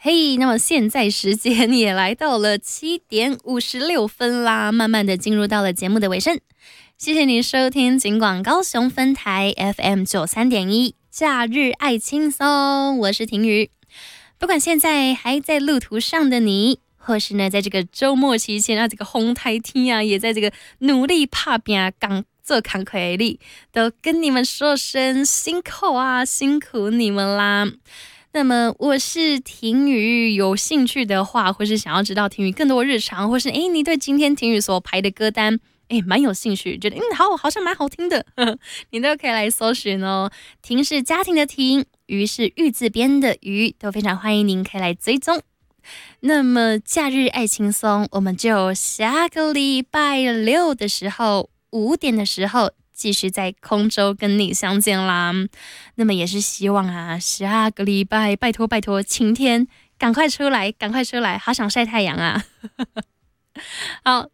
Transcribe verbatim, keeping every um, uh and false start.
嘿，那么现在时间也来到了七点五十六分啦，慢慢的进入到了节目的尾声。谢谢你收听警广高雄分台 F M 九十三点一，假日爱轻松，我是婷瑜。不管现在还在路途上的你，或是呢在这个周末期间啊，这个红台天啊，也在这个努力打拼刚做康亏力，都跟你们说声辛苦啊，辛苦你们啦。那么我是婷瑜，有兴趣的话，或是想要知道婷瑜更多日常，或是诶你对今天婷瑜所排的歌单诶蛮有兴趣，觉得嗯好好像蛮好听的，呵呵你都可以来搜寻哦。婷是家庭的婷，瑜是玉字边的瑜，都非常欢迎您可以来追踪。那么假日爱轻松，我们就下个礼拜六的时候五点的时候继续在空中跟你相见啦。那么也是希望啊，下个礼拜拜托拜托晴天赶快出来，赶快出来，好想晒太阳啊。好，